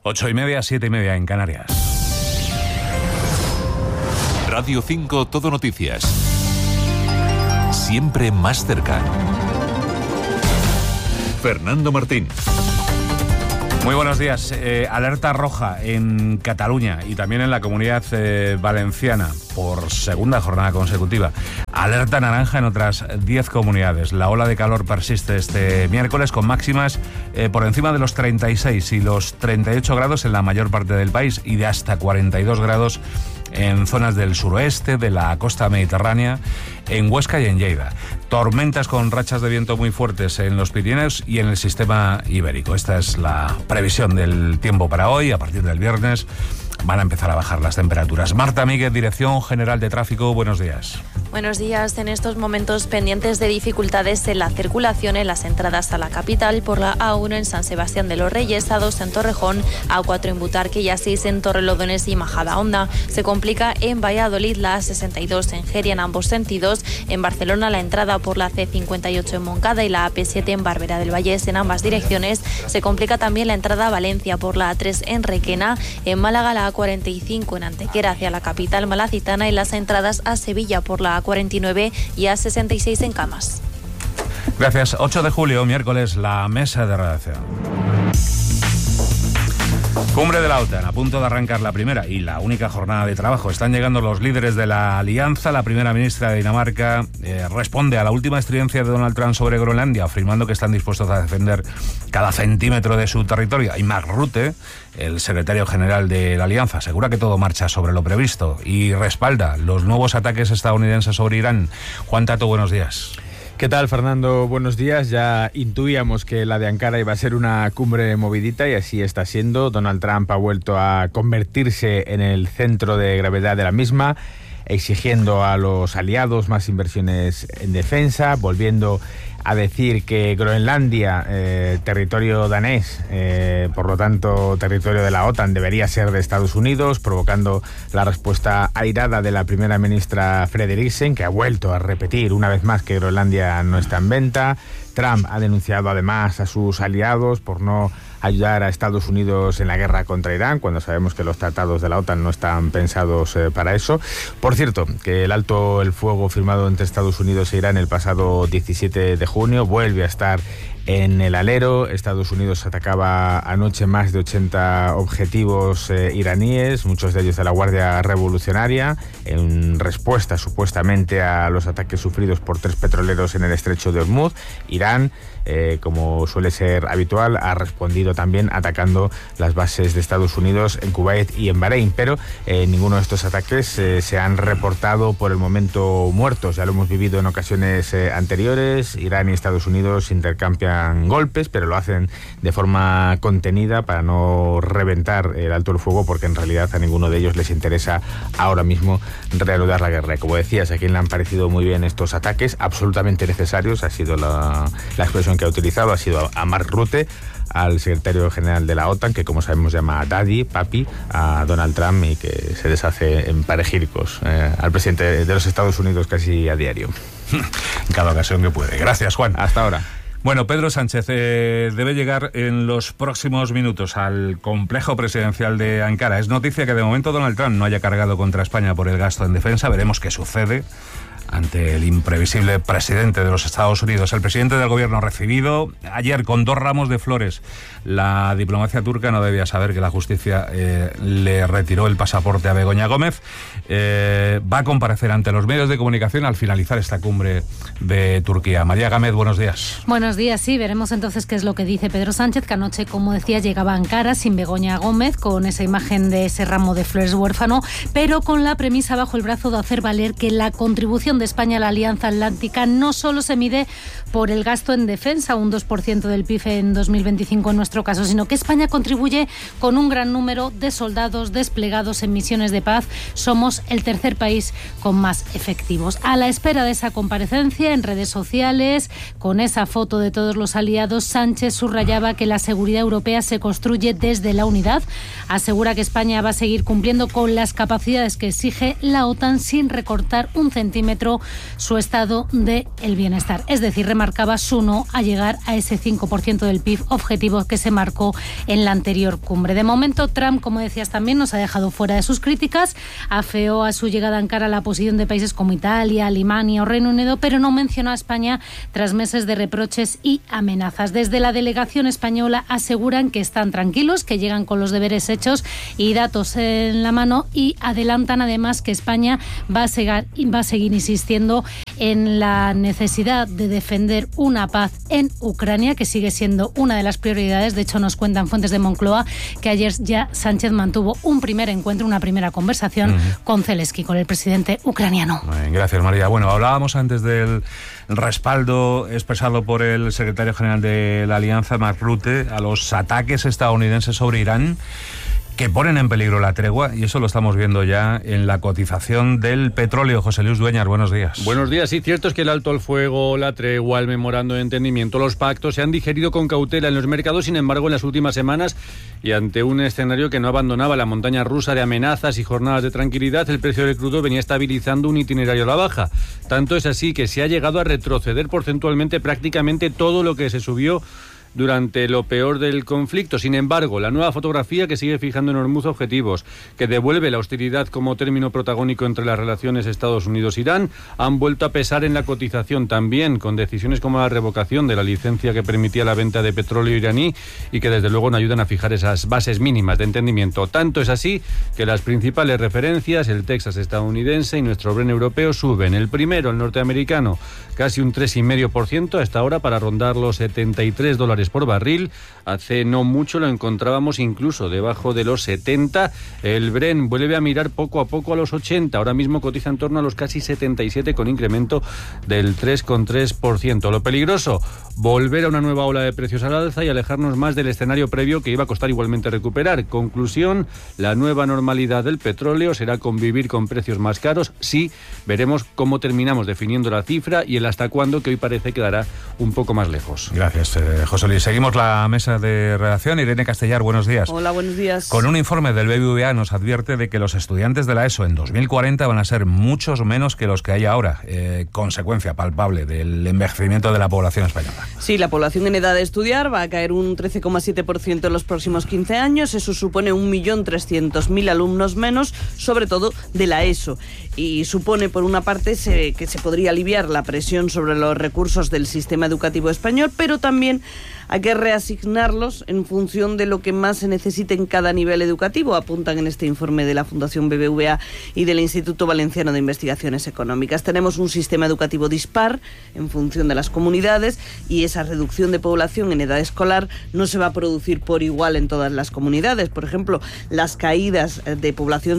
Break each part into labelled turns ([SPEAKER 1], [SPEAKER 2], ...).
[SPEAKER 1] 8:30, 7:30 en Canarias.
[SPEAKER 2] Radio 5 Todo Noticias. Siempre más cerca. Fernando Martín.
[SPEAKER 1] Muy buenos días. Alerta roja en Cataluña y también en la Comunidad Valenciana por segunda jornada consecutiva. Alerta naranja en otras 10 comunidades. La ola de calor persiste este miércoles con máximas por encima de los 36 y los 38 grados en la mayor parte del país y de hasta 42 grados en zonas del suroeste, de la costa mediterránea, en Huesca y en Lleida. Tormentas con rachas de viento muy fuertes en los Pirineos y en el sistema ibérico. Esta es la previsión del tiempo para hoy. A partir del viernes van a empezar a bajar las temperaturas. Marta Míguez, Dirección General de Tráfico, buenos días.
[SPEAKER 3] Buenos días. En estos momentos pendientes de dificultades en la circulación en las entradas a la capital por la A1 en San Sebastián de los Reyes, A2 en Torrejón, A4 en Butarque y A6 en Torrelodones y Majadahonda. Se complica en Valladolid la A62 en Jeria en ambos sentidos. En Barcelona la entrada por la C58 en Moncada y la AP7 en Barberá del Vallés en ambas direcciones. Se complica también la entrada a Valencia por la A3 en Requena. En Málaga la A45 en Antequera hacia la capital malacitana y las entradas a Sevilla por la A49 y A66 en Camas.
[SPEAKER 1] Gracias. 8 de julio, miércoles, la mesa de redacción. Cumbre de la OTAN, a punto de arrancar la primera y la única jornada de trabajo. Están llegando los líderes de la alianza. La primera ministra de Dinamarca responde a la última estridencia de Donald Trump sobre Groenlandia, afirmando que están dispuestos a defender cada centímetro de su territorio. Y Mark Rutte, el secretario general de la alianza, asegura que todo marcha sobre lo previsto y respalda los nuevos ataques estadounidenses sobre Irán. Juan Tato, buenos días.
[SPEAKER 4] ¿Qué tal, Fernando? Buenos días. Ya intuíamos que la de Ankara iba a ser una cumbre movidita y así está siendo. Donald Trump ha vuelto a convertirse en el centro de gravedad de la misma, exigiendo a los aliados más inversiones en defensa, volviendo a decir que Groenlandia, territorio danés, por lo tanto territorio de la OTAN, debería ser de Estados Unidos, provocando la respuesta airada de la primera ministra Frederiksen, que ha vuelto a repetir una vez más que Groenlandia no está en venta. Trump ha denunciado además a sus aliados por no ayudar a Estados Unidos en la guerra contra Irán, cuando sabemos que los tratados de la OTAN no están pensados para eso. Por cierto, que el alto el fuego firmado entre Estados Unidos e Irán el pasado 17 de junio vuelve a estar en el alero. Estados Unidos atacaba anoche más de 80 objetivos iraníes, muchos de ellos de la Guardia Revolucionaria, en respuesta supuestamente a los ataques sufridos por 3 petroleros en el estrecho de Hormuz. Irán, como suele ser habitual, ha respondido también atacando las bases de Estados Unidos en Kuwait y en Bahrein, pero ninguno de estos ataques se han reportado por el momento muertos. Ya lo hemos vivido en ocasiones anteriores. Irán y Estados Unidos intercambian golpes, pero lo hacen de forma contenida para no reventar el alto el fuego, porque en realidad a ninguno de ellos les interesa ahora mismo reanudar la guerra. Y como decías, a quien le han parecido muy bien estos ataques, absolutamente necesarios, ha sido la expresión que ha utilizado, ha sido a Mark Rutte, al secretario general de la OTAN, que como sabemos llama Daddy, papi, a Donald Trump y que se deshace en panegíricos al presidente de los Estados Unidos casi a diario.
[SPEAKER 1] En cada ocasión que puede. Gracias, Juan.
[SPEAKER 4] Hasta ahora.
[SPEAKER 1] Bueno, Pedro Sánchez debe llegar en los próximos minutos al complejo presidencial de Ankara. Es noticia que de momento Donald Trump no haya cargado contra España por el gasto en defensa. Veremos qué sucede ante el imprevisible presidente de los Estados Unidos. El presidente del gobierno ha recibido ayer con 2 ramos de flores. La diplomacia turca no debía saber que la justicia le retiró el pasaporte a Begoña Gómez. Va a comparecer ante los medios de comunicación al finalizar esta cumbre de Turquía. María Gámez, buenos días.
[SPEAKER 5] Buenos días, sí. Veremos entonces qué es lo que dice Pedro Sánchez, que anoche, como decía, llegaba a Ankara sin Begoña Gómez, con esa imagen de ese ramo de flores huérfano, pero con la premisa bajo el brazo de hacer valer que la contribución de España a la Alianza Atlántica no solo se mide por el gasto en defensa, un 2% del PIB en 2025 en nuestro caso, sino que España contribuye con un gran número de soldados desplegados en misiones de paz. Somos el tercer país con más efectivos. A la espera de esa comparecencia en redes sociales, con esa foto de todos los aliados, Sánchez subrayaba que la seguridad europea se construye desde la unidad. Asegura que España va a seguir cumpliendo con las capacidades que exige la OTAN sin recortar un centímetro centro su estado de el bienestar. Es decir, remarcaba su no a llegar a ese 5% del PIB objetivo que se marcó en la anterior cumbre. De momento, Trump, como decías también, nos ha dejado fuera de sus críticas, afeó a su llegada a Ankara la posición de países como Italia, Alemania o Reino Unido, pero no mencionó a España tras meses de reproches y amenazas. Desde la delegación española aseguran que están tranquilos, que llegan con los deberes hechos y datos en la mano, y adelantan además que España va a seguir insistiendo en la necesidad de defender una paz en Ucrania, que sigue siendo una de las prioridades. De hecho, nos cuentan fuentes de Moncloa que ayer ya Sánchez mantuvo un primer encuentro, una primera conversación con Zelensky, con el presidente ucraniano.
[SPEAKER 1] Bien, gracias, María. Bueno, hablábamos antes del respaldo expresado por el secretario general de la Alianza, Mark Rutte, a los ataques estadounidenses sobre Irán, que ponen en peligro la tregua, y eso lo estamos viendo ya en la cotización del petróleo. José Luis Dueñas, buenos días.
[SPEAKER 6] Buenos días. Sí, cierto es que el alto al fuego, la tregua, el memorando de entendimiento, los pactos se han digerido con cautela en los mercados. Sin embargo, en las últimas semanas, y ante un escenario que no abandonaba la montaña rusa de amenazas y jornadas de tranquilidad, el precio del crudo venía estabilizando un itinerario a la baja. Tanto es así que se ha llegado a retroceder porcentualmente prácticamente todo lo que se subió durante lo peor del conflicto. Sin embargo, la nueva fotografía que sigue fijando en Hormuz objetivos, que devuelve la hostilidad como término protagónico entre las relaciones Estados Unidos-Irán, han vuelto a pesar en la cotización también, con decisiones como la revocación de la licencia que permitía la venta de petróleo iraní y que desde luego no ayudan a fijar esas bases mínimas de entendimiento. Tanto es así que las principales referencias, el Texas estadounidense y nuestro Brent europeo, suben. El primero, el norteamericano, casi un 3,5% hasta ahora, para rondar los $73 por barril. Hace no mucho lo encontrábamos incluso debajo de los 70. El Brent vuelve a mirar poco a poco a los 80. Ahora mismo cotiza en torno a los casi 77, con incremento del 3,3%. Lo peligroso, volver a una nueva ola de precios al alza y alejarnos más del escenario previo, que iba a costar igualmente recuperar. Conclusión, la nueva normalidad del petróleo será convivir con precios más caros. Sí, veremos cómo terminamos definiendo la cifra y el hasta cuándo, que hoy parece quedará un poco más lejos.
[SPEAKER 1] Gracias, José Luis. Seguimos la mesa de redacción. Irene Castellar, buenos días.
[SPEAKER 7] Hola, buenos días.
[SPEAKER 1] Con un informe del BBVA nos advierte de que los estudiantes de la ESO en 2040 van a ser muchos menos que los que hay ahora, consecuencia palpable del envejecimiento de la población española.
[SPEAKER 7] Sí, la población en edad de estudiar va a caer un 13,7% en los próximos 15 años. Eso supone 1.300.000 alumnos menos, sobre todo de la ESO. Y supone, por una parte, que se podría aliviar la presión sobre los recursos del sistema educativo español, pero también hay que reasignarlos en función de lo que más se necesite en cada nivel educativo, apuntan en este informe de la Fundación BBVA y del Instituto Valenciano de Investigaciones Económicas. Tenemos un sistema educativo dispar en función de las comunidades, y esa reducción de población en edad escolar no se va a producir por igual en todas las comunidades. Por ejemplo, las caídas de población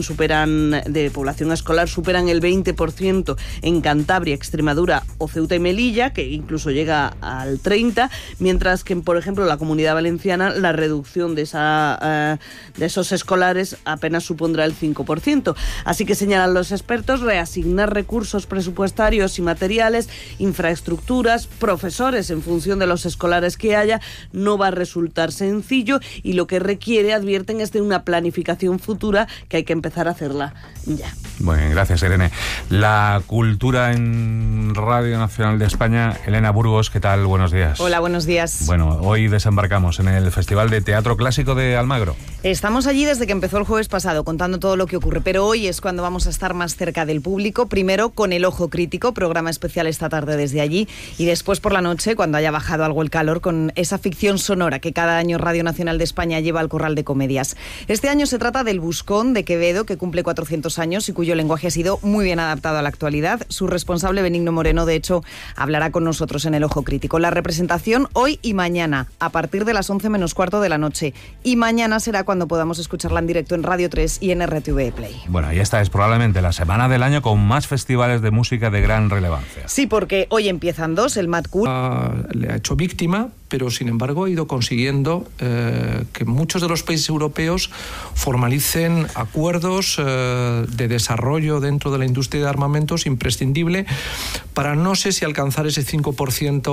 [SPEAKER 7] escolar superan el 20% en Cantabria, Extremadura o Ceuta y Melilla, que incluso llega al 30%, mientras que, por ejemplo, en la Comunidad Valenciana la reducción de esos escolares apenas supondrá el 5%. Así que señalan los expertos, reasignar recursos presupuestarios y materiales, infraestructuras, profesores en función de los escolares que haya, no va a resultar sencillo, y lo que requiere, advierten, es de una planificación futura que hay que empezar a hacerla ya.
[SPEAKER 1] Bueno, gracias, Irene. La cultura en Radio Nacional de España. Elena Burgos, ¿qué tal? Buenos días.
[SPEAKER 8] Hola, buenos días.
[SPEAKER 1] Bueno, hoy desembarcamos en el Festival de Teatro Clásico de Almagro.
[SPEAKER 8] Estamos allí desde que empezó el jueves pasado, contando todo lo que ocurre, pero hoy es cuando vamos a estar más cerca del público, primero con El Ojo Crítico, programa especial esta tarde desde allí, y después por la noche, cuando haya bajado algo el calor, con esa ficción sonora que cada año Radio Nacional de España lleva al Corral de Comedias. Este año se trata del Buscón de Quevedo, que cumple 400 años y cuyo lenguaje ha sido muy bien adaptado a la actualidad. Su responsable, Benigno Moreno, de hecho, hablará con nosotros en El Ojo Crítico. La representación hoy y mañana, a partir de las 11 menos cuarto de la noche. Y mañana será cuando podamos escucharla en directo en Radio 3 y en RTV Play.
[SPEAKER 1] Bueno, y esta es probablemente la semana del año con más festivales de música de gran relevancia.
[SPEAKER 8] Sí, porque hoy empiezan dos, el Mad Cool.
[SPEAKER 9] Le ha hecho víctima, pero sin embargo ha ido consiguiendo que muchos de los países europeos formalicen acuerdos de desarrollo dentro de la industria de armamentos imprescindible para, no sé si alcanzar ese 5%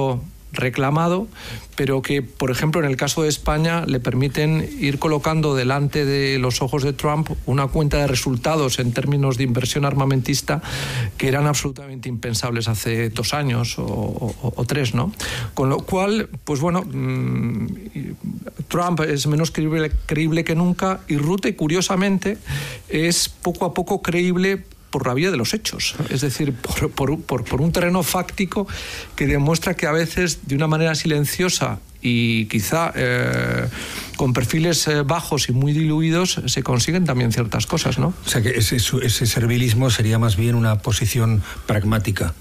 [SPEAKER 9] reclamado, pero que, por ejemplo, en el caso de España le permiten ir colocando delante de los ojos de Trump una cuenta de resultados en términos de inversión armamentista que eran absolutamente impensables hace 2 años o 3, ¿no? Con lo cual, pues bueno, Trump es menos creíble que nunca, y Rutte, curiosamente, es poco a poco creíble por la vía de los hechos, es decir, por un terreno fáctico que demuestra que a veces, de una manera silenciosa y quizá con perfiles bajos y muy diluidos, se consiguen también ciertas cosas, ¿no?
[SPEAKER 10] O sea que ese servilismo sería más bien una posición pragmática.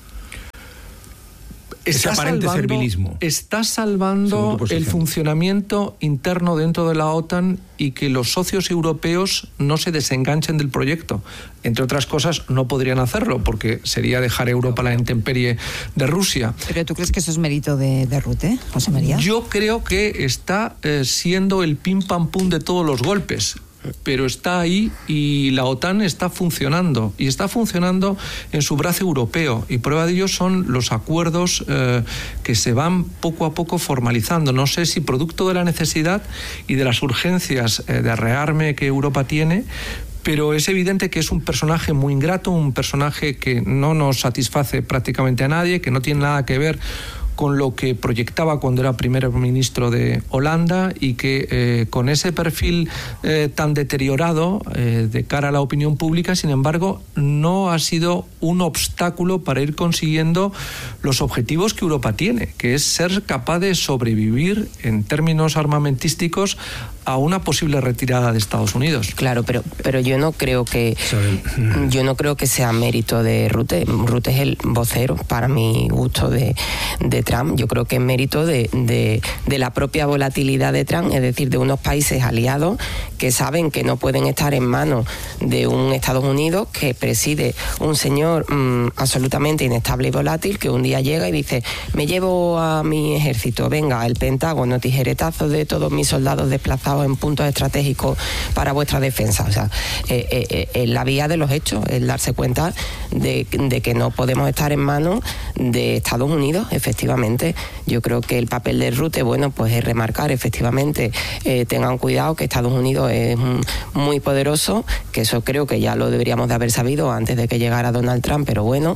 [SPEAKER 10] Ese aparente servilismo.
[SPEAKER 9] Está salvando el funcionamiento interno dentro de la OTAN y que los socios europeos no se desenganchen del proyecto. Entre otras cosas, no podrían hacerlo porque sería dejar Europa a la intemperie de Rusia.
[SPEAKER 11] ¿Pero tú crees que eso es mérito de Rutte, José María?
[SPEAKER 9] Yo creo que está siendo el pim pam pum de todos los golpes. Pero está ahí y la OTAN está funcionando, y está funcionando en su brazo europeo, y prueba de ello son los acuerdos que se van poco a poco formalizando. No sé si producto de la necesidad y de las urgencias de rearme que Europa tiene, pero es evidente que es un personaje muy ingrato, un personaje que no nos satisface prácticamente a nadie, que no tiene nada que ver con lo que proyectaba cuando era primer ministro de Holanda, y que con ese perfil tan deteriorado de cara a la opinión pública, sin embargo, no ha sido un obstáculo para ir consiguiendo los objetivos que Europa tiene, que es ser capaz de sobrevivir en términos armamentísticos a una posible retirada de Estados Unidos.
[SPEAKER 12] Claro, pero yo no creo que sea mérito de Rutte. Rutte es el vocero, para mi gusto, de Trump. Yo creo que es mérito de la propia volatilidad de Trump, es decir, de unos países aliados que saben que no pueden estar en manos de un Estados Unidos que preside un señor absolutamente inestable y volátil, que un día llega y dice: me llevo a mi ejército, venga, el Pentágono, tijeretazos de todos mis soldados desplazados en puntos estratégicos para vuestra defensa. O sea, la vía de los hechos es darse cuenta de que no podemos estar en manos de Estados Unidos, efectivamente. Yo creo que el papel de Rutte, bueno, pues es remarcar, efectivamente, tengan cuidado que Estados Unidos es muy poderoso, que eso creo que ya lo deberíamos de haber sabido antes de que llegara Donald Trump, pero bueno,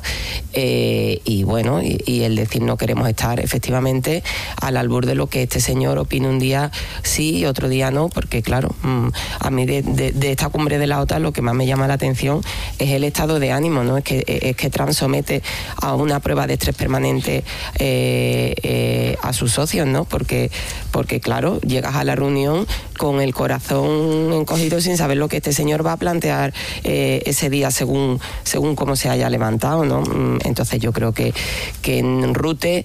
[SPEAKER 12] y el decir no queremos estar efectivamente al albur de lo que este señor opine un día sí y otro día no, porque claro, a mí de esta cumbre de la OTAN lo que más me llama la atención es el estado de ánimo, ¿no? Es que Trump somete a una prueba de estrés permanente a sus socios, ¿no? Porque claro, llegas a la reunión con el corazón encogido sin saber lo que este señor va a plantear ese día según cómo se haya levantado, ¿no? Entonces yo creo que en Rutte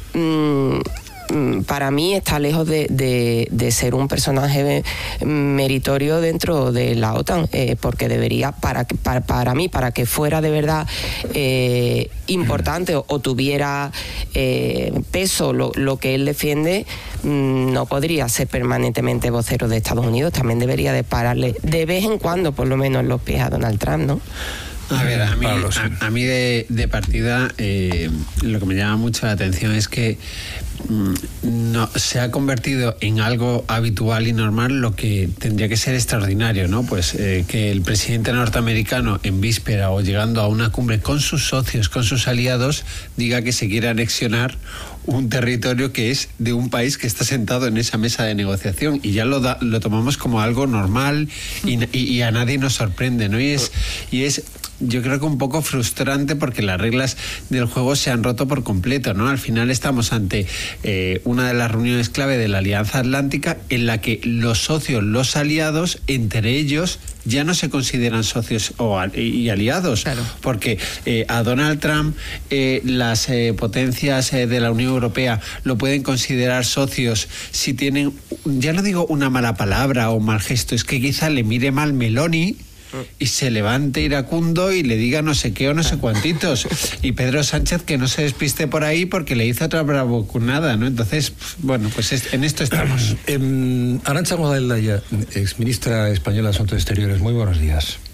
[SPEAKER 12] para mí está lejos de ser un personaje meritorio dentro de la OTAN, porque debería, para mí, para que fuera de verdad importante o tuviera peso lo que él defiende, no podría ser permanentemente vocero de Estados Unidos. También debería de pararle de vez en cuando, por lo menos, los pies a Donald Trump, ¿no?
[SPEAKER 13] A ver, a mí de partida lo que me llama mucho la atención es que no se ha convertido en algo habitual y normal lo que tendría que ser extraordinario, ¿no? Pues que el presidente norteamericano, en víspera o llegando a una cumbre con sus socios, con sus aliados, diga que se quiere anexionar un territorio que es de un país que está sentado en esa mesa de negociación, y ya lo tomamos como algo normal y a nadie nos sorprende, ¿no? Y es yo creo que un poco frustrante, porque las reglas del juego se han roto por completo, ¿no? Al final estamos ante una de las reuniones clave de la Alianza Atlántica, en la que los socios, los aliados, entre ellos ya no se consideran socios y aliados, claro. Porque a Donald Trump las potencias de la Unión Europea lo pueden considerar socios si tienen, ya no digo una mala palabra o un mal gesto, es que quizá le mire mal Meloni y se levante iracundo y le diga no sé qué o no sé cuantitos, y Pedro Sánchez que no se despiste por ahí porque le hizo otra bravuconada, ¿no? Entonces, bueno, pues en esto estamos.
[SPEAKER 10] Arantxa Godelaya, exministra española de Asuntos Exteriores, muy buenos días.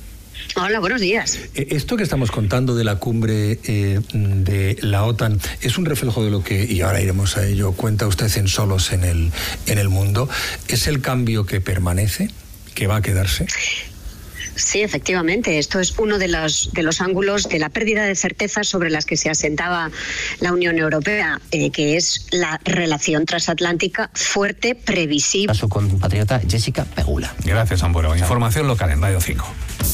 [SPEAKER 14] Hola, buenos días.
[SPEAKER 10] Esto que estamos contando de la cumbre de la OTAN es un reflejo de lo que, y ahora iremos a ello, cuenta usted en Solos en el Mundo. ¿Es el cambio que permanece, que va a quedarse?
[SPEAKER 14] Sí, efectivamente. Esto es uno de los ángulos de la pérdida de certezas sobre las que se asentaba la Unión Europea, que es la relación transatlántica fuerte, previsible.
[SPEAKER 15] A su compatriota Jessica Pegula.
[SPEAKER 1] Gracias, Ampuero. Información local en Radio 5.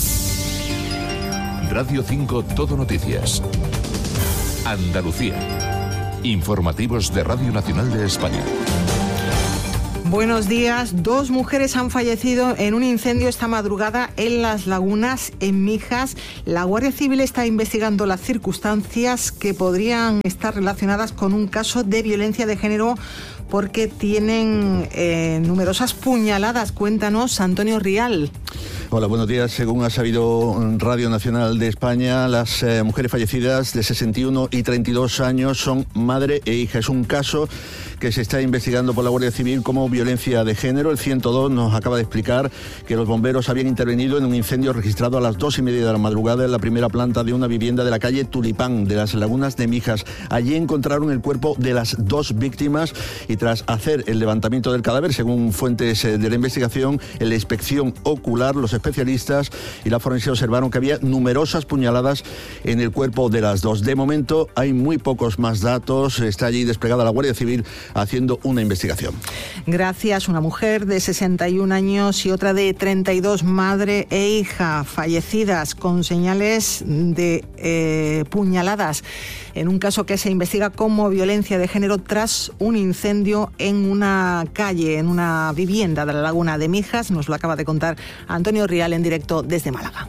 [SPEAKER 2] Radio 5 Todo Noticias. Andalucía. Informativos de Radio Nacional de España.
[SPEAKER 16] Buenos días. 2 mujeres han fallecido en un incendio esta madrugada en Las Lagunas, en Mijas. La Guardia Civil está investigando las circunstancias que podrían estar relacionadas con un caso de violencia de género porque tienen numerosas puñaladas. Cuéntanos, Antonio Rial.
[SPEAKER 17] Hola, buenos días. Según ha sabido Radio Nacional de España, las mujeres fallecidas de 61 y 32 años son madre e hija. Es un caso que se está investigando por la Guardia Civil como violencia de género. El 102 nos acaba de explicar que los bomberos habían intervenido en un incendio registrado a las 2:30 de la madrugada en la primera planta de una vivienda de la calle Tulipán, de Las Lagunas de Mijas. Allí encontraron el cuerpo de las 2 víctimas y tras hacer el levantamiento del cadáver, según fuentes de la investigación, en la inspección ocular, los especialistas y la forense observaron que había numerosas puñaladas en el cuerpo de las 2. De momento hay muy pocos más datos. Está allí desplegada la Guardia Civil haciendo una investigación.
[SPEAKER 16] Gracias. Una mujer de 61 años y otra de 32, madre e hija, fallecidas con señales de puñaladas en un caso que se investiga como violencia de género tras un incendio en una calle, en una vivienda de la Laguna de Mijas. Nos lo acaba de contar Antonio Rial en directo desde Málaga.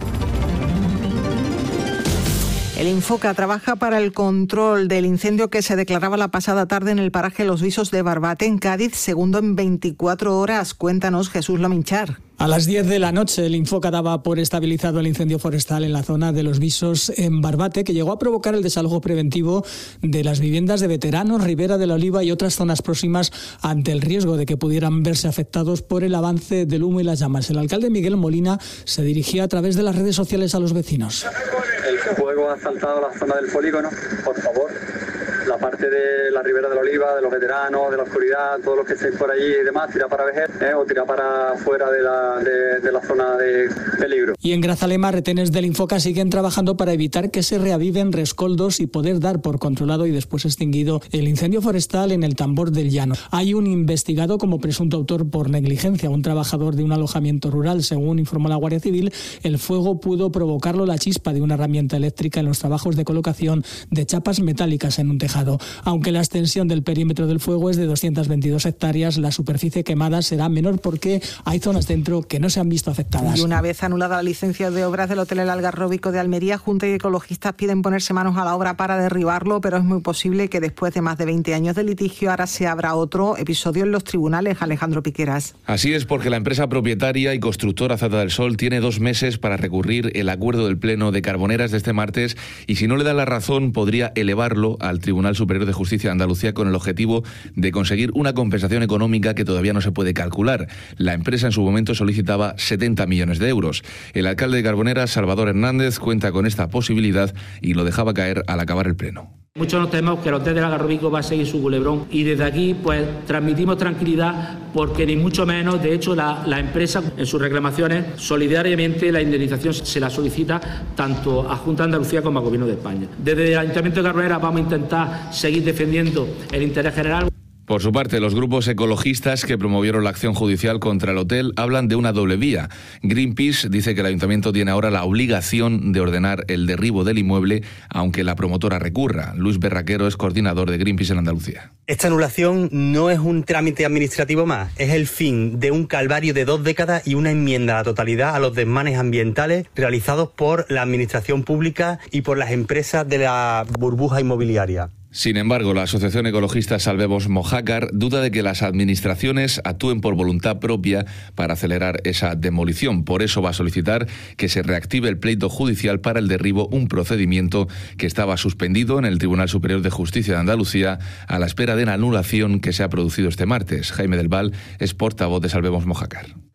[SPEAKER 16] El Infoca trabaja para el control del incendio que se declaraba la pasada tarde en el paraje Los Visos de Barbate, en Cádiz, segundo en 24 horas. Cuéntanos, Jesús Lominchar.
[SPEAKER 18] A las 10 de la noche, el Infoca daba por estabilizado el incendio forestal en la zona de Los Visos, en Barbate, que llegó a provocar el desalojo preventivo de las viviendas de veteranos, Ribera de la Oliva y otras zonas próximas ante el riesgo de que pudieran verse afectados por el avance del humo y las llamas. El alcalde Miguel Molina se dirigía a través de las redes sociales a los vecinos.
[SPEAKER 19] El fuego ha saltado la zona del polígono, por favor. La parte de la Ribera de la Oliva, de los veteranos, de la oscuridad, todos los que estén por allí y demás, tira para Vejer o tira para fuera de la zona de peligro.
[SPEAKER 18] Y en Grazalema, retenes del Infoca siguen trabajando para evitar que se reaviven rescoldos y poder dar por controlado y después extinguido el incendio forestal en el Tambor del Llano. Hay un investigado como presunto autor por negligencia, un trabajador de un alojamiento rural. Según informó la Guardia Civil, el fuego pudo provocarlo la chispa de una herramienta eléctrica en los trabajos de colocación de chapas metálicas en un tejado. Aunque la extensión del perímetro del fuego es de 222 hectáreas, la superficie quemada será menor porque hay zonas dentro que no se han visto afectadas.
[SPEAKER 16] Y una vez anulada la licencia de obras del Hotel El Algarróbico de Almería, Junta y ecologistas piden ponerse manos a la obra para derribarlo, pero es muy posible que después de más de 20 años de litigio ahora se abra otro episodio en los tribunales. Alejandro Piqueras.
[SPEAKER 20] Así es, porque la empresa propietaria y constructora Zata del Sol tiene 2 meses para recurrir el acuerdo del Pleno de Carboneras de este martes y si no le da la razón podría elevarlo al Tribunal Superior de Justicia de Andalucía con el objetivo de conseguir una compensación económica que todavía no se puede calcular. La empresa en su momento solicitaba 70 millones de euros. El alcalde de Carboneras, Salvador Hernández, cuenta con esta posibilidad y lo dejaba caer al acabar el pleno.
[SPEAKER 21] Muchos nos tememos que el Hotel del Algarrobico va a seguir su culebrón y desde aquí pues transmitimos tranquilidad porque ni mucho menos, de hecho la empresa en sus reclamaciones solidariamente la indemnización se la solicita tanto a Junta de Andalucía como al Gobierno de España. Desde el Ayuntamiento de Carboneras vamos a intentar seguir defendiendo el interés general.
[SPEAKER 20] Por su parte, los grupos ecologistas que promovieron la acción judicial contra el hotel hablan de una doble vía. Greenpeace dice que el ayuntamiento tiene ahora la obligación de ordenar el derribo del inmueble, aunque la promotora recurra. Luis Berraquero es coordinador de Greenpeace en Andalucía.
[SPEAKER 22] Esta anulación no es un trámite administrativo más, es el fin de un calvario de 2 décadas y una enmienda a la totalidad a los desmanes ambientales realizados por la administración pública y por las empresas de la burbuja inmobiliaria.
[SPEAKER 20] Sin embargo, la asociación ecologista Salvemos Mojácar duda de que las administraciones actúen por voluntad propia para acelerar esa demolición. Por eso va a solicitar que se reactive el pleito judicial para el derribo, un procedimiento que estaba suspendido en el Tribunal Superior de Justicia de Andalucía a la espera de la anulación que se ha producido este martes. Jaime del Val es portavoz de Salvemos Mojácar.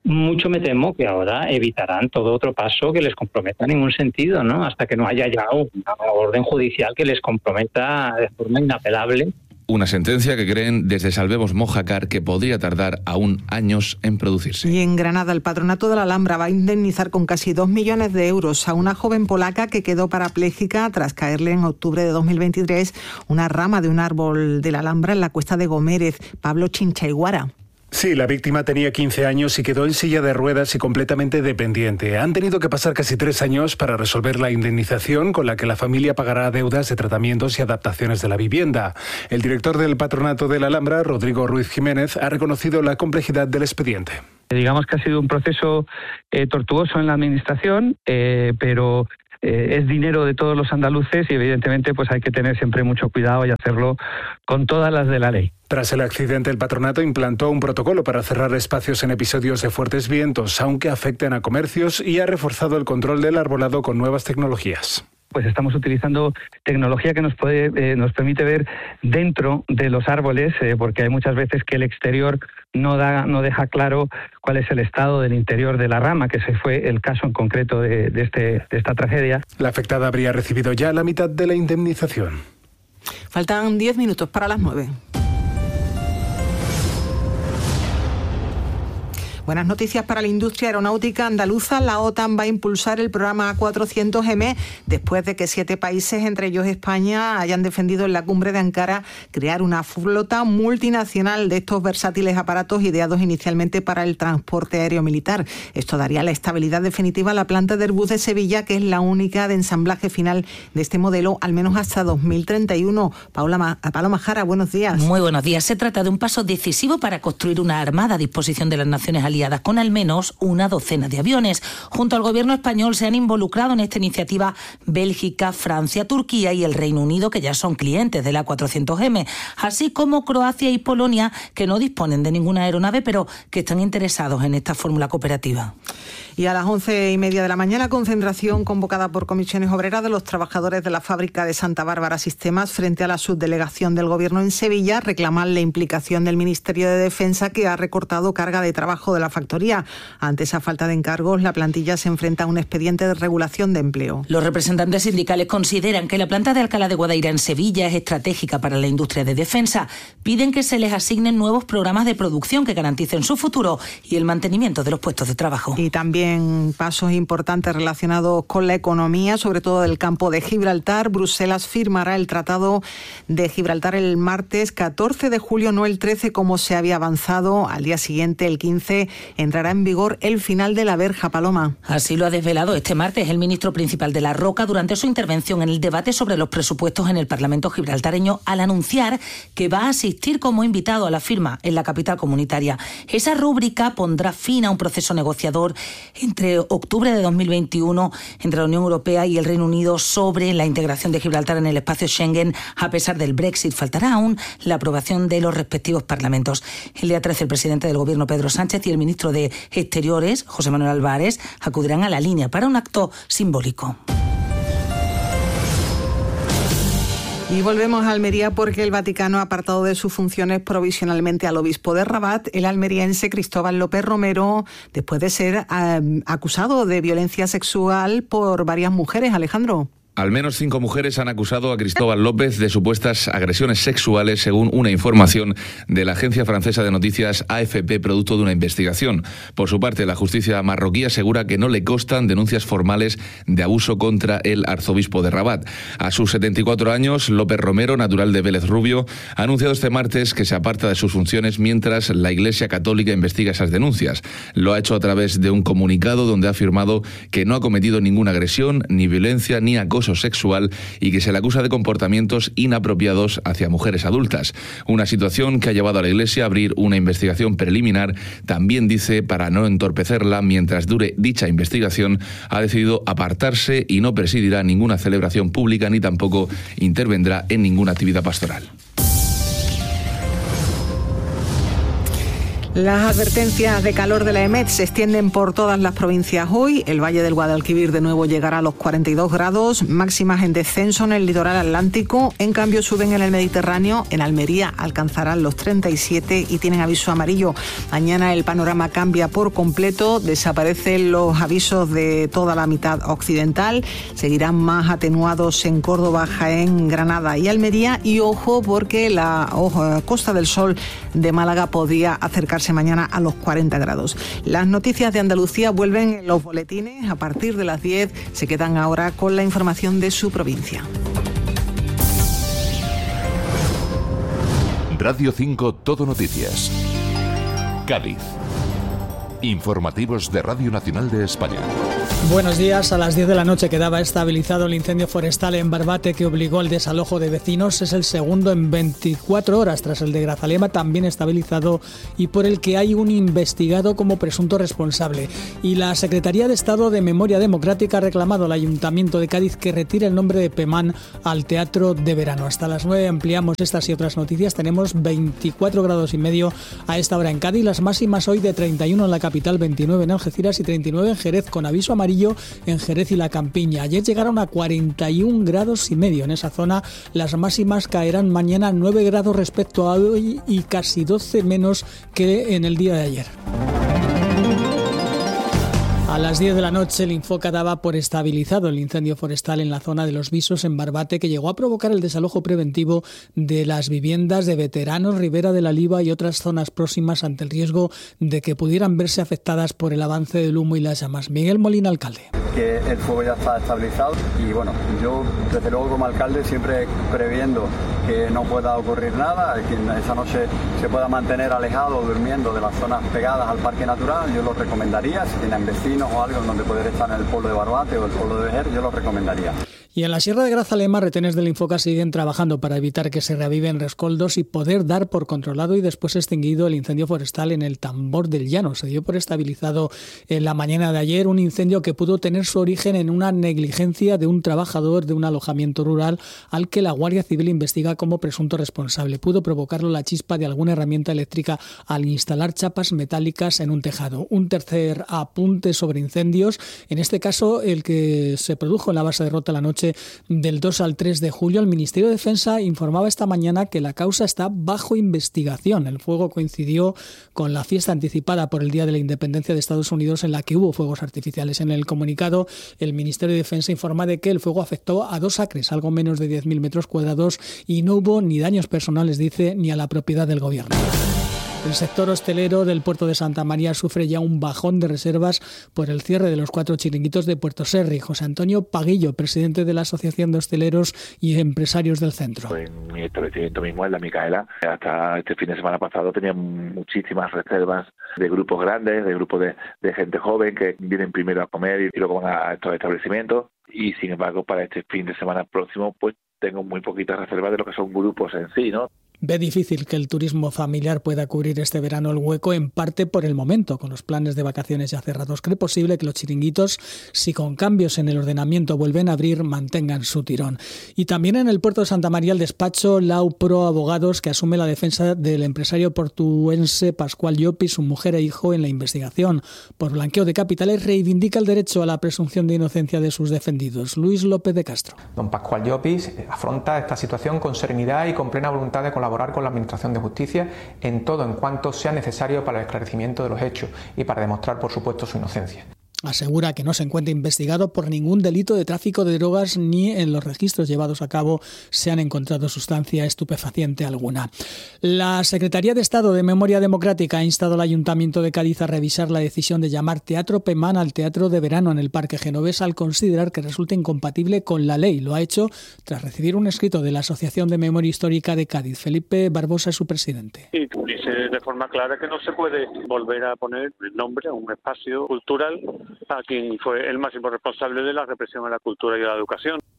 [SPEAKER 3] mucho me temo que ahora evitarán todo otro paso que les comprometa en ningún sentido, ¿no? Hasta que no haya ya una orden judicial que les comprometa de forma inapelable.
[SPEAKER 20] Una sentencia que creen desde Salvemos Mojácar que podría tardar aún años en producirse.
[SPEAKER 16] Y en Granada, el Patronato de la Alhambra va a indemnizar con casi 2 millones de euros a una joven polaca que quedó parapléjica tras caerle en octubre de 2023 una rama de un árbol de la Alhambra en la Cuesta de Gomérez. Pablo Chinchaiguara.
[SPEAKER 4] Sí, la víctima tenía 15 años y quedó en silla de ruedas y completamente dependiente. Han tenido que pasar casi 3 años para resolver la indemnización con la que la familia pagará deudas de tratamientos y adaptaciones de la vivienda. El director del Patronato de la Alhambra, Rodrigo Ruiz Jiménez, ha reconocido la complejidad del expediente.
[SPEAKER 23] Digamos que ha sido un proceso tortuoso en la administración, pero es dinero de todos los andaluces y evidentemente pues hay que tener siempre mucho cuidado y hacerlo con todas las de la ley.
[SPEAKER 4] Tras el accidente, el patronato implantó un protocolo para cerrar espacios en episodios de fuertes vientos, aunque afecten a comercios, y ha reforzado el control del arbolado con nuevas tecnologías.
[SPEAKER 23] Pues estamos utilizando tecnología que nos permite ver dentro de los árboles, porque hay muchas veces que el exterior no deja claro cuál es el estado del interior de la rama, que ese fue el caso en concreto de esta tragedia.
[SPEAKER 4] La afectada habría recibido ya la mitad de la indemnización.
[SPEAKER 16] Faltan 10 minutos para las 9. Buenas noticias para la industria aeronáutica andaluza. La OTAN va a impulsar el programa A400M después de que 7 países, entre ellos España, hayan defendido en la cumbre de Ankara crear una flota multinacional de estos versátiles aparatos ideados inicialmente para el transporte aéreo militar. Esto daría la estabilidad definitiva a la planta de Airbus de Sevilla, que es la única de ensamblaje final de este modelo, al menos hasta 2031. Paloma Jara, buenos días.
[SPEAKER 24] Muy buenos días. Se trata de un paso decisivo para construir una armada a disposición de las naciones aliadas con al menos una docena de aviones. Junto al gobierno español se han involucrado en esta iniciativa Bélgica, Francia, Turquía y el Reino Unido, que ya son clientes del A400M, así como Croacia y Polonia, que no disponen de ninguna aeronave, pero que están interesados en esta fórmula cooperativa.
[SPEAKER 16] Y a las 11:30 de la mañana, concentración convocada por Comisiones Obreras de los trabajadores de la fábrica de Santa Bárbara Sistemas frente a la subdelegación del Gobierno en Sevilla. Reclaman la implicación del Ministerio de Defensa, que ha recortado carga de trabajo de la factoría. Ante esa falta de encargos, la plantilla se enfrenta a un expediente de regulación de empleo.
[SPEAKER 24] Los representantes sindicales consideran que la planta de Alcalá de Guadaira en Sevilla es estratégica para la industria de defensa. Piden que se les asignen nuevos programas de producción que garanticen su futuro y el mantenimiento de los puestos de trabajo.
[SPEAKER 16] Y también pasos importantes relacionados con la economía, sobre todo del campo de Gibraltar. Bruselas firmará el Tratado de Gibraltar el martes 14 de julio, no el 13 como se había avanzado. Al día siguiente, el 15, entrará en vigor el final de la verja. Paloma.
[SPEAKER 24] Así lo ha desvelado este martes el ministro principal de La Roca durante su intervención en el debate sobre los presupuestos en el Parlamento gibraltareño, al anunciar que va a asistir como invitado a la firma en la capital comunitaria. Esa rúbrica pondrá fin a un proceso negociador entre octubre de 2021 entre la Unión Europea y el Reino Unido sobre la integración de Gibraltar en el espacio Schengen. A pesar del Brexit, faltará aún la aprobación de los respectivos parlamentos. El día 13, el presidente del Gobierno, Pedro Sánchez, y el ministro de Exteriores, José Manuel Álvarez, acudirán a la línea para un acto simbólico.
[SPEAKER 16] Y volvemos a Almería porque el Vaticano ha apartado de sus funciones provisionalmente al obispo de Rabat, el almeriense Cristóbal López Romero, después de ser acusado de violencia sexual por varias mujeres. Alejandro.
[SPEAKER 20] Al menos 5 mujeres han acusado a Cristóbal López de supuestas agresiones sexuales, según una información de la agencia francesa de noticias AFP, producto de una investigación. Por su parte, la justicia marroquí asegura que no le constan denuncias formales de abuso contra el arzobispo de Rabat. A sus 74 años, López Romero, natural de Vélez Rubio, ha anunciado este martes que se aparta de sus funciones mientras la Iglesia Católica investiga esas denuncias. Lo ha hecho a través de un comunicado donde ha afirmado que no ha cometido ninguna agresión, ni violencia, ni acoso sexual y que se le acusa de comportamientos inapropiados hacia mujeres adultas. Una situación que ha llevado a la Iglesia a abrir una investigación preliminar, también dice, para no entorpecerla mientras dure dicha investigación. Ha decidido apartarse y no presidirá ninguna celebración pública ni tampoco intervendrá en ninguna actividad pastoral.
[SPEAKER 16] Las advertencias de calor de la EMET se extienden por todas las provincias hoy. El Valle del Guadalquivir de nuevo llegará a los 42 grados, máximas en descenso en el litoral atlántico. En cambio suben en el Mediterráneo. En Almería alcanzarán los 37 y tienen aviso amarillo. Mañana el panorama cambia por completo. Desaparecen los avisos de toda la mitad occidental. Seguirán más atenuados en Córdoba, Jaén, Granada y Almería. Y ojo, porque la Costa del Sol de Málaga podría acercarse mañana a los 40 grados. Las noticias de Andalucía vuelven en los boletines a partir de las 10. Se quedan ahora con la información de su provincia.
[SPEAKER 2] Radio 5 Todo Noticias. Cádiz. Informativos de Radio Nacional de España.
[SPEAKER 18] Buenos días. A las 10 de la noche quedaba estabilizado el incendio forestal en Barbate que obligó al desalojo de vecinos. Es el segundo en 24 horas tras el de Grazalema, también estabilizado y por el que hay un investigado como presunto responsable. Y la Secretaría de Estado de Memoria Democrática ha reclamado al Ayuntamiento de Cádiz que retire el nombre de PEMAN al Teatro de Verano. Hasta las 9 ampliamos estas y otras noticias. Tenemos 24 grados y medio a esta hora en Cádiz. Las máximas hoy de 31 en la capital, 29 en Algeciras y 39 en Jerez, con aviso amarillo en Jerez y la Campiña. Ayer llegaron a 41 grados y medio en esa zona. Las máximas caerán mañana 9 grados respecto a hoy y casi 12 menos que en el día de ayer. A las 10 de la noche el Infoca daba por estabilizado el incendio forestal en la zona de Los Visos, en Barbate, que llegó a provocar el desalojo preventivo de las viviendas de veteranos, Ribera de la Liva y otras zonas próximas ante el riesgo de que pudieran verse afectadas por el avance del humo y las llamas. Miguel Molina, alcalde.
[SPEAKER 5] Que el fuego ya está estabilizado y bueno, yo desde luego como alcalde siempre previendo que no pueda ocurrir nada, que esa noche se pueda mantener alejado durmiendo de las zonas pegadas al parque natural, yo lo recomendaría. Si tienen vecinos o algo en donde poder estar en el pueblo de Barbate o el pueblo de Vejer, yo lo recomendaría.
[SPEAKER 18] Y en la Sierra de Grazalema, retenes del Infoca siguen trabajando para evitar que se reaviven rescoldos y poder dar por controlado y después extinguido el incendio forestal en el Tambor del Llano. Se dio por estabilizado en la mañana de ayer un incendio que pudo tener su origen en una negligencia de un trabajador de un alojamiento rural al que la Guardia Civil investiga como presunto responsable. Pudo provocarlo la chispa de alguna herramienta eléctrica al instalar chapas metálicas en un tejado. Un tercer apunte sobre incendios, en este caso el que se produjo en la base de Rota la noche del 2 al 3 de julio. El Ministerio de Defensa informaba esta mañana que la causa está bajo investigación. El fuego coincidió con la fiesta anticipada por el Día de la Independencia de Estados Unidos, en la que hubo fuegos artificiales. En el comunicado, el Ministerio de Defensa informa de que el fuego afectó a 2 acres, algo menos de 10.000 metros cuadrados, y no hubo ni daños personales, dice, ni a la propiedad del gobierno. El sector hostelero del puerto de Santa María sufre ya un bajón de reservas por el cierre de los 4 chiringuitos de Puerto Serri. José Antonio Paguillo, presidente de la Asociación de Hosteleros y Empresarios del Centro.
[SPEAKER 6] En mi establecimiento mismo, en la Micaela, hasta este fin de semana pasado tenía muchísimas reservas de grupos grandes, de grupos de gente joven que vienen primero a comer y luego van a estos establecimientos. Y sin embargo, para este fin de semana próximo, pues tengo muy poquitas reservas de lo que son grupos en sí, ¿no?
[SPEAKER 18] Ve difícil que el turismo familiar pueda cubrir este verano el hueco, en parte por el momento, con los planes de vacaciones ya cerrados. Cree posible que los chiringuitos, si con cambios en el ordenamiento vuelven a abrir, mantengan su tirón. Y también en el puerto de Santa María, el despacho Lau Pro Abogados, que asume la defensa del empresario portuense Pascual Llopis, su mujer e hijo, en la investigación por blanqueo de capitales, reivindica el derecho a la presunción de inocencia de sus defendidos. Luis López de Castro.
[SPEAKER 7] Don Pascual Llopis afronta esta situación con serenidad y con plena voluntad de colaborar con la Administración de Justicia en todo en cuanto sea necesario para el esclarecimiento de los hechos y para demostrar, por supuesto, su inocencia.
[SPEAKER 18] Asegura que no se encuentra investigado por ningún delito de tráfico de drogas ni en los registros llevados a cabo se han encontrado sustancia estupefaciente alguna. La Secretaría de Estado de Memoria Democrática ha instado al Ayuntamiento de Cádiz a revisar la decisión de llamar Teatro PEMAN al Teatro de Verano en el Parque Genovés al considerar que resulta incompatible con la ley. Lo ha hecho tras recibir un escrito de la Asociación de Memoria Histórica de Cádiz. Felipe Barbosa es su presidente.
[SPEAKER 8] Y dice de forma clara que no se puede volver a poner el nombre a un espacio cultural a quien fue el máximo responsable de la represión a la cultura y a la educación.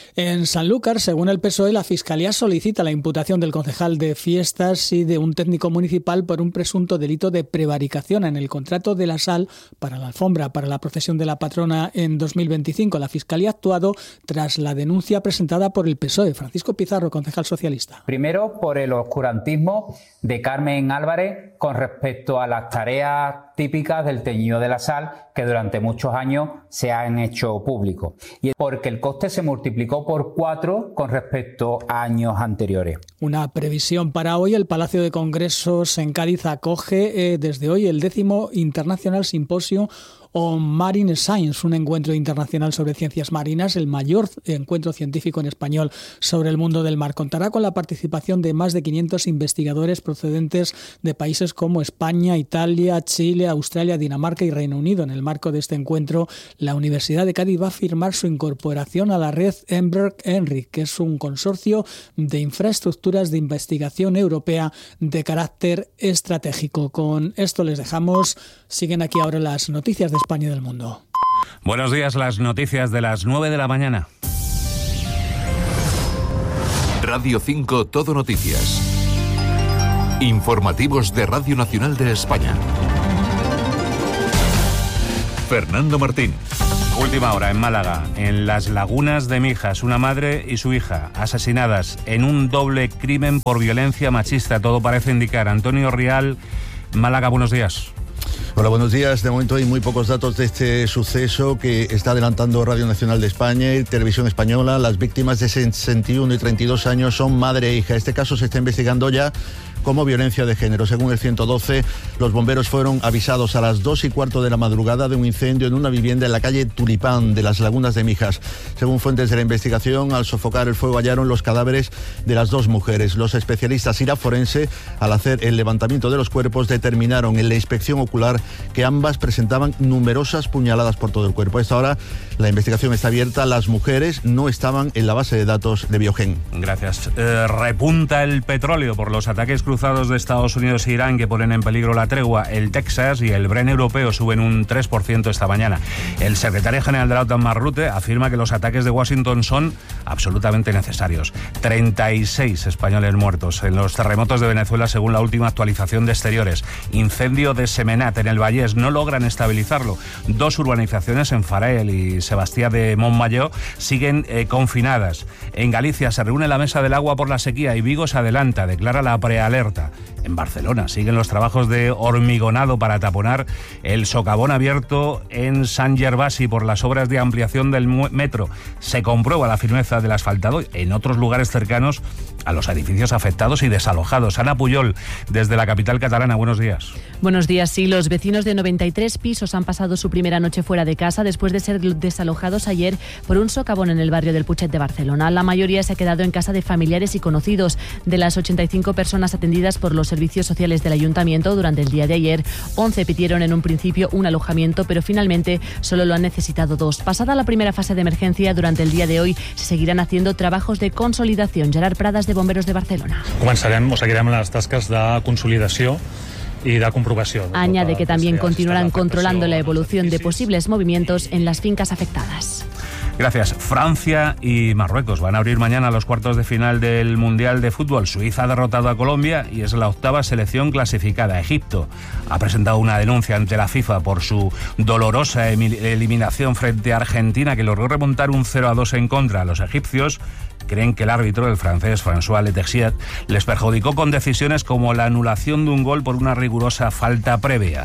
[SPEAKER 18] En Sanlúcar, según el PSOE, la Fiscalía solicita la imputación del concejal de fiestas y de un técnico municipal por un presunto delito de prevaricación en el contrato de la sal para la alfombra para la procesión de la patrona en 2025. La Fiscalía ha actuado tras la denuncia presentada por el PSOE. Francisco Pizarro, concejal socialista.
[SPEAKER 9] Primero, por el oscurantismo de Carmen Álvarez con respecto a las tareas típicas del teñido de la sal que durante muchos años se han hecho públicos. Y porque el coste se multiplicó por 4 con respecto a años anteriores.
[SPEAKER 18] Una previsión para hoy. El Palacio de Congresos en Cádiz acoge desde hoy el 10º International Symposium on Marine Science, un encuentro internacional sobre ciencias marinas, el mayor encuentro científico en español sobre el mundo del mar. Contará con la participación de más de 500 investigadores procedentes de países como España, Italia, Chile, Australia, Dinamarca y Reino Unido. En el marco de este encuentro, la Universidad de Cádiz va a firmar su incorporación a la red Enberg-Enric, que es un consorcio de infraestructuras de investigación europea de carácter estratégico. Con esto les dejamos. Siguen aquí ahora las noticias de España y del mundo.
[SPEAKER 1] Buenos días, las noticias de las 9 de la mañana.
[SPEAKER 2] Radio 5 Todo Noticias. Informativos de Radio Nacional de España. Fernando Martín.
[SPEAKER 1] Última hora en Málaga, en las Lagunas de Mijas, una madre y su hija asesinadas en un doble crimen por violencia machista. Todo parece indicar. Antonio Rial, Málaga, buenos días.
[SPEAKER 17] Hola, buenos días. De momento hay muy pocos datos de este suceso que está adelantando Radio Nacional de España y Televisión Española. Las víctimas de 61 y 32 años son madre e hija. Este caso se está investigando ya como violencia de género. Según el 112, los bomberos fueron avisados a las 2:15 de la madrugada de un incendio en una vivienda en la calle Tulipán de las Lagunas de Mijas. Según fuentes de la investigación, al sofocar el fuego hallaron los cadáveres de las dos mujeres. Los especialistas y la forense, al hacer el levantamiento de los cuerpos, determinaron en la inspección ocular que ambas presentaban numerosas puñaladas por todo el cuerpo. A esta hora la investigación está abierta. Las mujeres no estaban en la base de datos de Biogen.
[SPEAKER 1] Gracias. Repunta el petróleo por los ataques cruzados de Estados Unidos e Irán que ponen en peligro la tregua. El Texas y el Brent europeo suben un 3% esta mañana. El secretario general de la OTAN, Mark Rutte, afirma que los ataques de Washington son absolutamente necesarios. 36 españoles muertos en los terremotos de Venezuela, según la última actualización de Exteriores. Incendio de Semenat en el Vallés, no logran estabilizarlo. 2 urbanizaciones en Farel y Sebastián de Montmayó siguen confinadas. En Galicia se reúne la mesa del agua por la sequía y Vigo se adelanta, declara la prealerta. En Barcelona siguen los trabajos de hormigonado para taponar el socavón abierto en Sant Gervasi por las obras de ampliación del metro. Se comprueba la firmeza del asfaltado en otros lugares cercanos a los edificios afectados y desalojados. Ana Puyol, desde la capital catalana, buenos días.
[SPEAKER 11] Buenos días, sí. Los vecinos de 93 pisos han pasado su primera noche fuera de casa después de ser desalojados ayer por un socavón en el barrio del Putxet de Barcelona. La mayoría se ha quedado en casa de familiares y conocidos. De las 85 personas atendidas por los servicios sociales del ayuntamiento durante el día de ayer, 11 pidieron en un principio un alojamiento, pero finalmente solo lo han necesitado 2. Pasada la primera fase de emergencia, durante el día de hoy se seguirán haciendo trabajos de consolidación. Gerard Pradas, de Bomberos de Barcelona.
[SPEAKER 12] Començarem o seguirem les tasques de consolidació y da comprobación.
[SPEAKER 11] Añade que también continuarán controlando la evolución de posibles movimientos en las fincas afectadas.
[SPEAKER 1] Gracias. Francia y Marruecos van a abrir mañana los cuartos de final del Mundial de Fútbol. Suiza ha derrotado a Colombia y es la 8ª selección clasificada. Egipto ha presentado una denuncia ante la FIFA por su dolorosa eliminación frente a Argentina, que logró remontar un 0-2 en contra. Los egipcios creen que el árbitro, el francés François Letexier, les perjudicó con decisiones como la anulación de un gol por una rigurosa falta previa.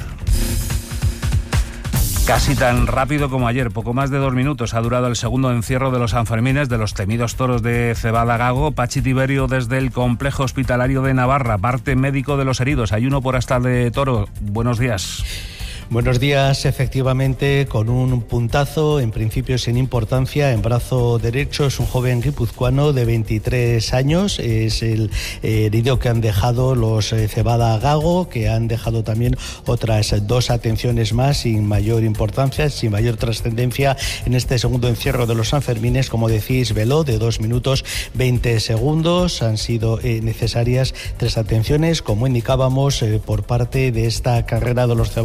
[SPEAKER 1] Casi tan rápido como ayer, poco más de 2 minutos ha durado el segundo encierro de los Sanfermines de los temidos toros de Cebada Gago. Pachi Tiberio, desde el complejo hospitalario de Navarra, parte médico de los heridos. Hay uno por hasta de toro. Buenos días.
[SPEAKER 13] Buenos días, efectivamente, con un puntazo, en principio sin importancia, en brazo derecho. Es un joven guipuzcoano de 23 años, es el herido que han dejado los Cebada Gago, que han dejado también otras 2 atenciones más sin mayor importancia, sin mayor trascendencia en este segundo encierro de los Sanfermines. Como decís, veló de 2 minutos 20 segundos. Han sido necesarias 3 atenciones, como indicábamos, por parte de esta carrera de los Cebada Gago,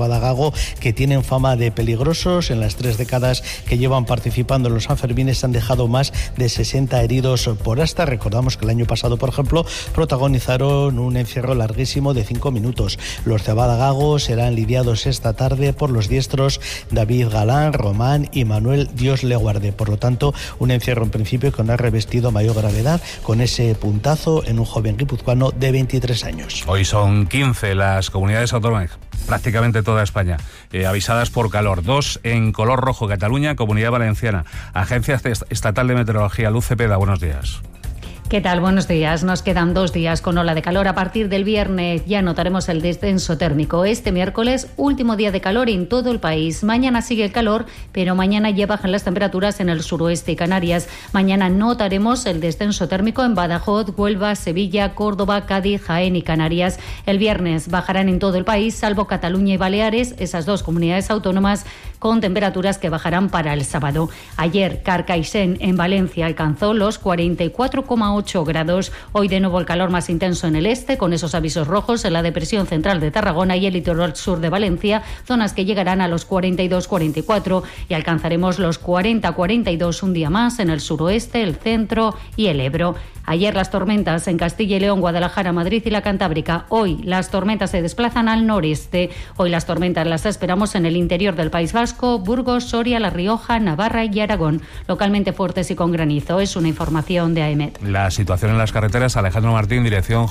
[SPEAKER 13] Bilbao, que tienen fama de peligrosos. En las 3 décadas que llevan participando en los Sanfermines han dejado más de 60 heridos por asta. Recordamos que el año pasado, por ejemplo, protagonizaron un encierro larguísimo de 5 minutos. Los cebadagagos serán lidiados esta tarde por los diestros David Galán, Román y Manuel Dios le guarde. Por lo tanto, un encierro en principio que no ha revestido mayor gravedad, con ese puntazo en un joven guipuzcoano de 23 años.
[SPEAKER 1] Hoy son 15 las comunidades autónomas, prácticamente toda España, avisadas por calor. 2 en color rojo: Cataluña, Comunidad Valenciana. Agencia Estatal de Meteorología, Luz Cepeda, buenos días.
[SPEAKER 10] ¿Qué tal? Buenos días. Nos quedan 2 días con ola de calor. A partir del viernes ya notaremos el descenso térmico. Este miércoles, último día de calor en todo el país. Mañana sigue el calor, pero mañana ya bajan las temperaturas en el suroeste y Canarias. Mañana notaremos el descenso térmico en Badajoz, Huelva, Sevilla, Córdoba, Cádiz, Jaén y Canarias. El viernes bajarán en todo el país, salvo Cataluña y Baleares, esas 2 comunidades autónomas, con temperaturas que bajarán para el sábado. Ayer, Carcaixent en Valencia alcanzó los 44,8 grados. Hoy de nuevo el calor más intenso en el este, con esos avisos rojos en la depresión central de Tarragona y el litoral sur de Valencia, zonas que llegarán a los 42-44, y alcanzaremos los 40-42 un día más en el suroeste, el centro y el Ebro. Ayer las tormentas en Castilla y León, Guadalajara, Madrid y la Cantábrica. Hoy las tormentas se desplazan al noreste. Hoy las tormentas las esperamos en el interior del País Vasco, Burgos, Soria, La Rioja, Navarra y Aragón. Localmente fuertes y con granizo. Es una información de AEMET.
[SPEAKER 1] La situación en las carreteras, Alejandro Martín, dirección